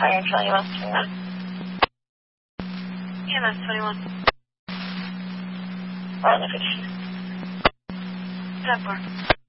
Fire Charlie 121. EMS 21. On the 15. 10-4.